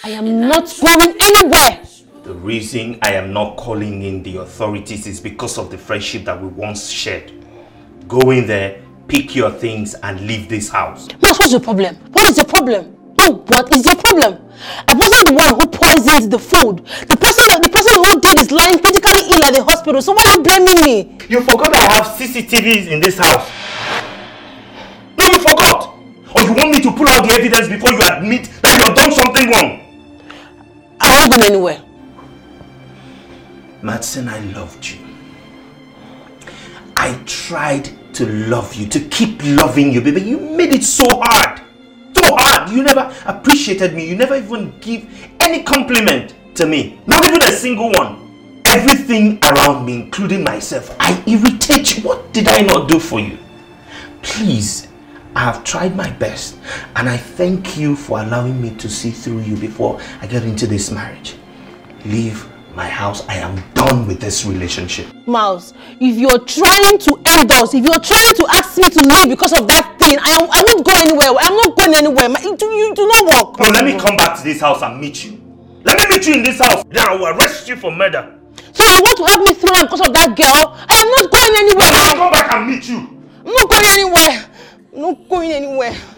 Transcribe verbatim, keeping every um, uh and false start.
I am not going anywhere. The reason I am not calling in the authorities is because of the friendship that we once shared. Go in there, pick your things and leave this house. Miles, what's your problem? What is your problem? No, what is your problem? I wasn't the one who poisoned the food. The person, the person who did is lying critically ill at the hospital. So why are you blaming me? You forgot I have C C T Vs in this house. No, you forgot. Or you want me to pull out the evidence before you admit that you have done something wrong? I'm not going anywhere. Madsen, I loved you. I tried to love you, to keep loving you, baby. You made it so hard. So hard. You never appreciated me. You never even give any compliment to me. Not even a single one. Everything around me, including myself, I irritate you. What did I not do for you? Please, I have tried my best. And I thank you for allowing me to see through you before I get into this marriage. Leave my house. I am done with this relationship. Miles, if you're trying to end us, if you're trying to ask me to leave because of that thing, I am I won't go anywhere. I'm not going anywhere. My, you, you do not work. No, let me come back to this house and meet you. Let me meet you in this house. Then I will arrest you for murder. So you want to have me thrown because of that girl? I am not going anywhere. Let me come back and meet you. I'm not going anywhere. I'm not going anywhere.